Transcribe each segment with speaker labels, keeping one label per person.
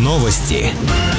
Speaker 1: Новости.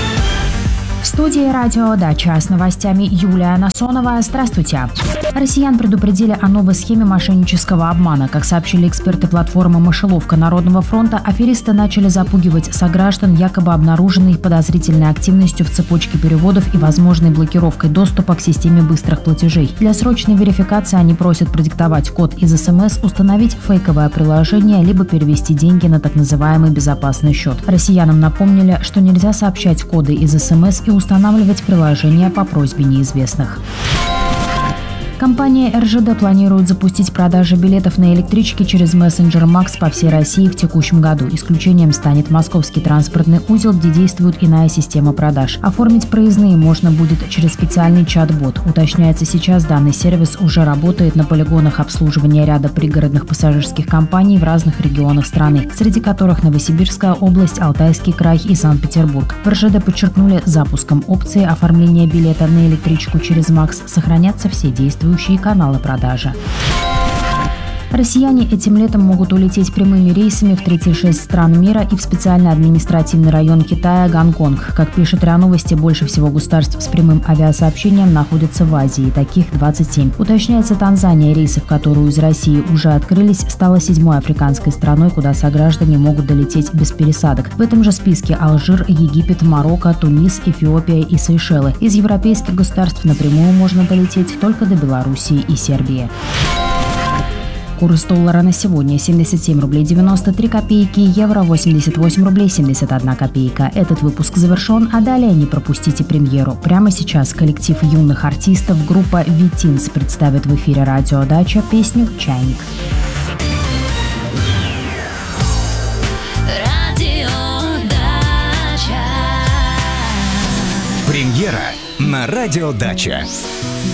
Speaker 2: В студии «Радио Дача» с новостями Юлия Насонова. Здравствуйте. Россиян предупредили о новой схеме мошеннического обмана. Как сообщили эксперты платформы «Мышеловка Народного фронта», аферисты начали запугивать сограждан якобы обнаруженной подозрительной активностью в цепочке переводов и возможной блокировкой доступа к системе быстрых платежей. Для срочной верификации они просят продиктовать код из СМС, установить фейковое приложение, либо перевести деньги на так называемый безопасный счет. Россиянам напомнили, что нельзя сообщать коды из СМС и устанавливать приложения по просьбе неизвестных. Компания РЖД планирует запустить продажи билетов на электрички через мессенджер Макс по всей России в текущем году. Исключением станет московский транспортный узел, где действует иная система продаж. Оформить проездные можно будет через специальный чат-бот. Уточняется, сейчас данный сервис уже работает на полигонах обслуживания ряда пригородных пассажирских компаний в разных регионах страны, среди которых Новосибирская область, Алтайский край и Санкт-Петербург. В РЖД подчеркнули, запуском опции оформления билета на электричку через Макс сохранятся все действующие каналы продажи. Россияне этим летом могут улететь прямыми рейсами в 36 стран мира и в специальный административный район Китая Гонконг. Как пишет РИА Новости, больше всего государств с прямым авиасообщением находятся в Азии, таких 27. Уточняется, Танзания, рейсы в которую из России уже открылись, стала 7-й африканской страной, куда сограждане могут долететь без пересадок. В этом же списке Алжир, Египет, Марокко, Тунис, Эфиопия и Сейшелы. Из европейских государств напрямую можно долететь только до Белоруссии и Сербии. Курс доллара на сегодня: 77 рублей 93 копейки, евро 88 рублей 71 копейка. Этот выпуск завершен, а далее не пропустите премьеру. Прямо сейчас коллектив юных артистов группа «Витинс» представит в эфире «Радио Дача» песню «Чайник».
Speaker 1: Премьера на «Радио Дача».